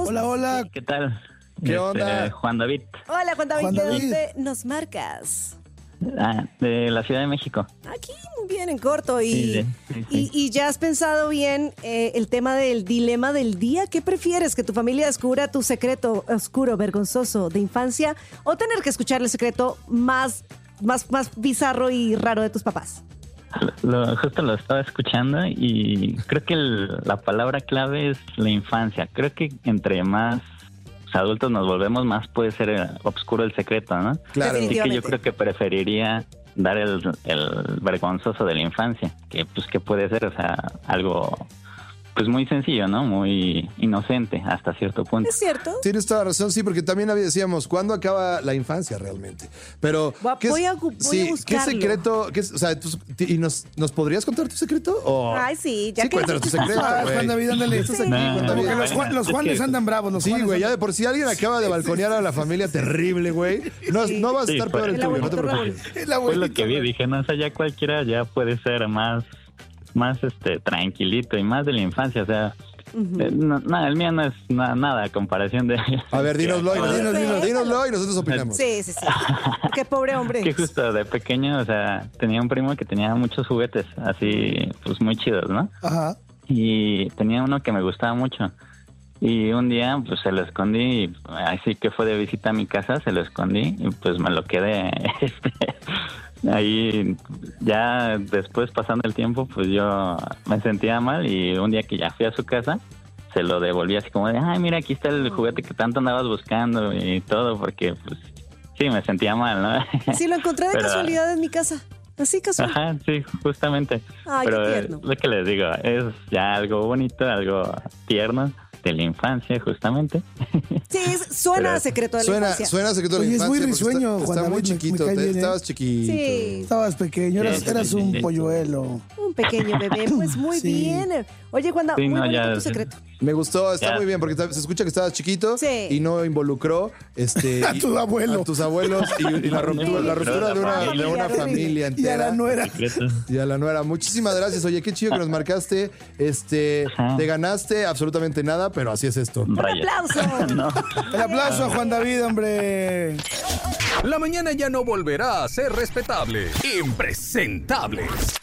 Saludos. Hola, hola. ¿Qué tal? ¿Qué onda? Juan David. Hola, Juan David. Juan ¿De David. dónde nos marcas? De la Ciudad de México. Aquí, muy bien, en corto. Sí. Y ya has pensado bien el tema del dilema del día. ¿Qué prefieres? ¿Que tu familia descubra tu secreto oscuro, vergonzoso de infancia o tener que escuchar el secreto más bizarro y raro de tus papás? Justo lo estaba escuchando y creo que la palabra clave es la infancia. Creo que entre más adultos nos volvemos, más puede ser oscuro el secreto, ¿no? Claro. Así que yo creo que preferiría dar el vergonzoso de la infancia, que pues que puede ser, o sea, algo pues muy sencillo, ¿no? Muy inocente hasta cierto punto. ¿Es cierto? Tienes toda la razón, sí, porque también decíamos, ¿cuándo acaba la infancia realmente? Pero, Voy a ¿qué buscarlo. secreto? O sea, ¿y nos podrías contar tu secreto? O... Ay, sí, ya Sí, que cuéntanos tu dijiste secreto, papá. güey. Juan David, ándale. Estás Sí. aquí, Juan David. Porque los Juanes andan bravos. Los Sí, Juanes güey, ya andan- de por sí alguien acaba de balconear a la familia terrible, güey. No vas a Sí, estar peor el el tuyo, no te abuelito preocupes. El Fue lo abuelito, que vi, güey. dije, no, o sea, ya cualquiera ya puede ser más tranquilito y más de la infancia, o sea, no, el mío no es nada a comparación de... A ver, dínoslo Cuéntalo. y nosotros opinamos. Sí. Qué pobre hombre. Que justo de pequeño, o sea, tenía un primo que tenía muchos juguetes, así, pues muy chidos, ¿no? Ajá. Y tenía uno que me gustaba mucho. Y un día, pues se lo escondí, y así que fue de visita a mi casa, se lo escondí y pues me lo quedé ahí. Ya después, pasando el tiempo, pues yo me sentía mal y un día que ya fui a su casa, se lo devolví así como de, ay, mira, aquí está el juguete que tanto andabas buscando y todo, porque pues sí, me sentía mal, ¿no? Sí, lo encontré de Pero- casualidad en mi casa. Así casual. Ajá, sí, justamente. Ay, Pero qué tierno. lo que les digo, es ya algo bonito, algo tierno de la infancia, justamente. Sí, suena Pero- a secreto de la infancia. Suena secreto de la Oye, es infancia. muy porque risueño, está Juan muy David, me chiquito, cae bien, ¿eh? estabas chiquito. Sí, Estabas pequeño, Sí, eras sí, un sí. polluelo. un pequeño bebé. Pues muy Sí. bien. Oye, Juanda, Sí, muy no, bonito ya- tu secreto. Me gustó, está Ya. muy bien, porque se escucha que estabas chiquito Sí. y no involucró A tu abuelo. a tus abuelos y la ruptura de una familia Y a entera. la nuera. Y a la nuera. Muchísimas gracias. Oye, qué chido que nos marcaste. Ajá. Te ganaste absolutamente nada, pero así es esto. Un Rayos. aplauso. No. El aplauso a Juan David, hombre. La mañana ya no volverá a ser respetable. Impresentables.